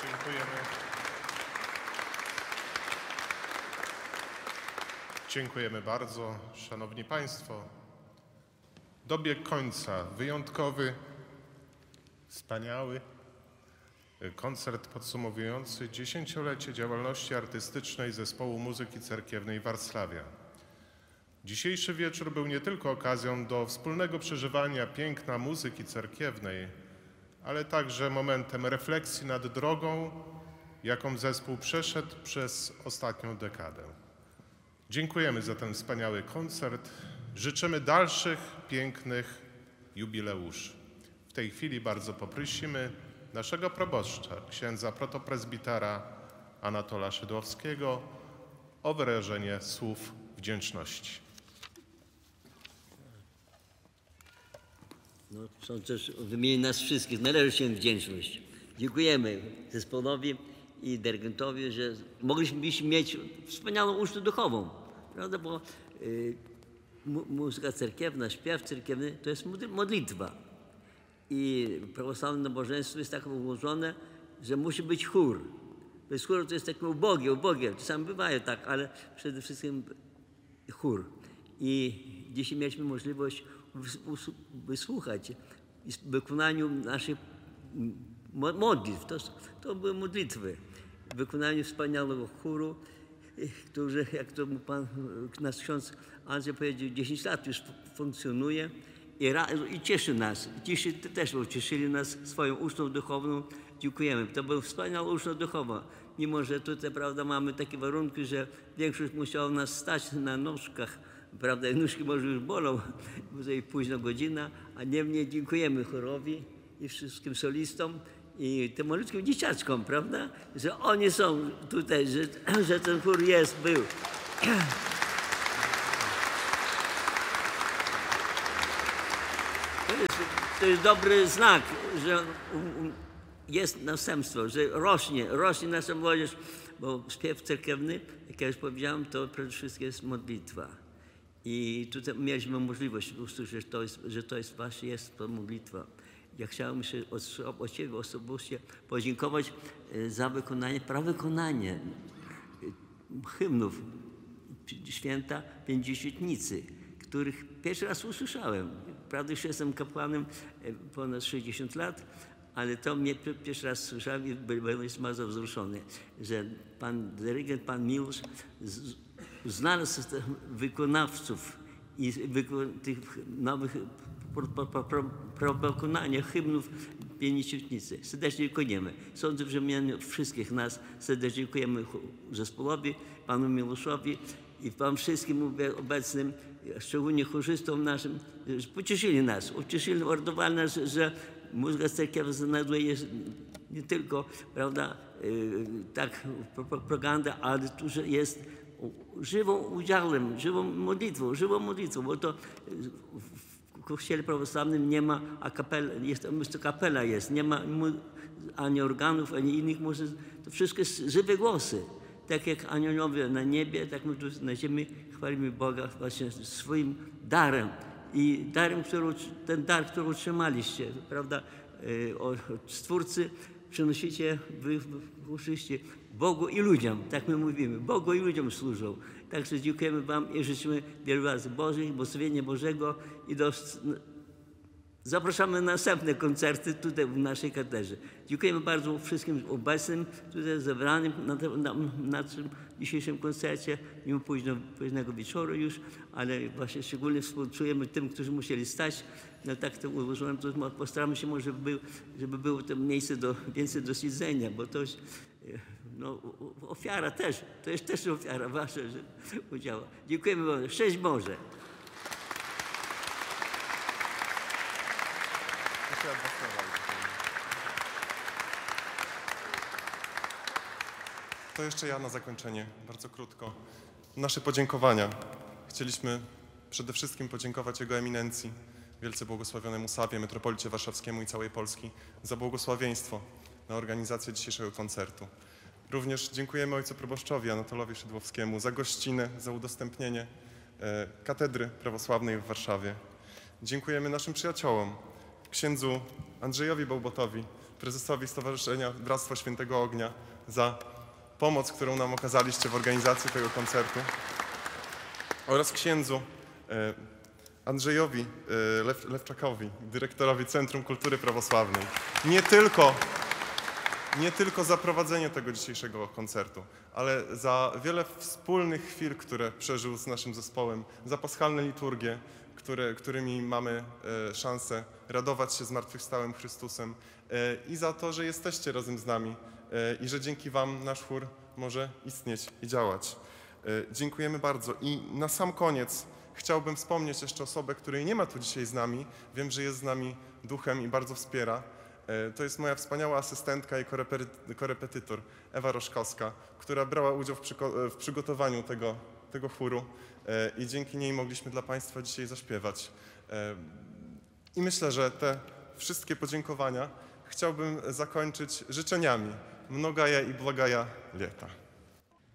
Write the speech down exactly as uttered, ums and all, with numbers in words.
Dziękujemy. Dziękujemy bardzo. Szanowni Państwo, dobiegł końca wyjątkowy, wspaniały koncert podsumowujący dziesięciolecie działalności artystycznej Zespołu Muzyki Cerkiewnej Warszawia. Dzisiejszy wieczór był nie tylko okazją do wspólnego przeżywania piękna muzyki cerkiewnej, ale także momentem refleksji nad drogą, jaką zespół przeszedł przez ostatnią dekadę. Dziękujemy za ten wspaniały koncert. Życzymy dalszych pięknych jubileuszy. W tej chwili bardzo poprosimy naszego proboszcza, księdza protoprezbitera Anatola Szydłowskiego, o wyrażenie słów wdzięczności. No, sądzę, że w imieniu nas wszystkich należy się wdzięczność. Dziękujemy zespołowi i dyrygentowi, że mogliśmy mieć wspaniałą ucztę duchową, prawda? Bo y, mu, muzyka cerkiewna, śpiew cerkiewny to jest modlitwa. I prawosławne nabożeństwo jest tak ułożone, że musi być chór. Bez chóru to jest takie ubogie, ubogie. Czasami bywają tak, ale przede wszystkim chór. I dzisiaj mieliśmy możliwość wysłuchać w wykonaniu naszych modlitw. To, to były modlitwy. W wykonaniu wspaniałego chóru, który, jak to pan nasz ksiądz Andrzej powiedział, dziesięć lat już funkcjonuje i, i cieszy nas. Dzisiaj też ucieszyli nas swoją ucztą duchowną. Dziękujemy. To była wspaniała uczta duchowa. Mimo że tutaj, prawda, mamy takie warunki, że większość musiała nas stać na nóżkach, prawda, i nóżki może już bolą, bo to jest późna godzina, a niemniej dziękujemy chorowi i wszystkim solistom i tym malutkim dzieciaczkom, prawda, że oni są tutaj, że, że ten chór jest, był. To jest, to jest dobry znak, że jest następstwo, że rośnie, rośnie nasza młodzież, bo śpiew cerkiewny, jak ja już powiedziałem, to przede wszystkim jest modlitwa. I tutaj mieliśmy możliwość usłyszeć, że to jest, że to jest właśnie jest to modlitwa. Ja chciałem się od, od siebie osobiście podziękować za wykonanie, prawykonanie hymnów święta Pięćdziesiątnicy, których pierwszy raz usłyszałem. Prawda, już jestem kapłanem ponad sześćdziesiąt lat, ale to mnie pierwszy raz słyszałem i byłem bardzo wzruszony, że pan dyrygent, pan Miłosz znalazł wykonawców i tych nowych wykonania hymnów Pięćdziesiątnicy. Serdecznie dziękujemy. Sądzę, że w imieniu wszystkich nas serdecznie dziękujemy zespołowi, panu Miłoszowi i wam wszystkim obecnym, szczególnie chórzystom naszym, że pocieszyli nas, ucieszyli, ordowali nas, że muzyka cerkiewna znajduje się nie tylko, prawda, tak, propaganda, ale tu, że jest żywą udziałem, żywą modlitwą, żywą modlitwą, bo to w kościele prawosławnym nie ma a kapela, jest to kapela jest, nie ma ani organów, ani innych muzyk, to wszystko jest żywe głosy. Tak jak aniołowie na niebie, tak my tu na ziemi chwalimy Boga właśnie swoim darem. I darem, który, ten dar, który otrzymaliście, prawda, od Stwórcy, przynosicie wy w uczyście Bogu i ludziom, tak my mówimy, Bogu i ludziom służą. Także dziękujemy wam i życzymy wielu razy Bożych, błogosławienia Bożego i do... zapraszamy na następne koncerty tutaj w naszej katedrze. Dziękujemy bardzo wszystkim obecnym tutaj zebranym na, na, na tym dzisiejszym koncercie, mimo późno, późnego wieczoru już, ale właśnie szczególnie współczujemy tym, którzy musieli stać. No tak to ułożyłem, to postaramy się może, był, żeby było to miejsce do, więcej do siedzenia, bo to jest, no, ofiara też, to jest też ofiara wasza, że udziała. Dziękujemy bardzo. Szczęść Boże. To jeszcze ja na zakończenie, bardzo krótko. Nasze podziękowania. Chcieliśmy przede wszystkim podziękować Jego Eminencji, wielce błogosławionemu Sawie, metropolicie warszawskiemu i całej Polski za błogosławieństwo na organizację dzisiejszego koncertu. Również dziękujemy ojcu proboszczowi Anatolowi Szydłowskiemu za gościnę, za udostępnienie e, katedry prawosławnej w Warszawie. Dziękujemy naszym przyjaciołom, księdzu Andrzejowi Bełbotowi, prezesowi Stowarzyszenia Bractwo Świętego Ognia za pomoc, którą nam okazaliście w organizacji tego koncertu oraz księdzu e, Andrzejowi e, Lew, Lewczakowi, dyrektorowi Centrum Kultury Prawosławnej. Nie tylko, nie tylko za prowadzenie tego dzisiejszego koncertu, ale za wiele wspólnych chwil, które przeżył z naszym zespołem, za paschalne liturgie, które, którymi mamy e, szansę radować się zmartwychwstałym Chrystusem e, i za to, że jesteście razem z nami e, i że dzięki wam nasz chór może istnieć i działać. E, dziękujemy bardzo. I na sam koniec chciałbym wspomnieć jeszcze osobę, której nie ma tu dzisiaj z nami. Wiem, że jest z nami duchem i bardzo wspiera. E, to jest moja wspaniała asystentka i korepety- korepetytor Ewa Roszkowska, która brała udział w, przyko- w przygotowaniu tego, tego chóru e, i dzięki niej mogliśmy dla Państwa dzisiaj zaśpiewać. E, I myślę, że te wszystkie podziękowania chciałbym zakończyć życzeniami. Mnogaja i blagaja leta.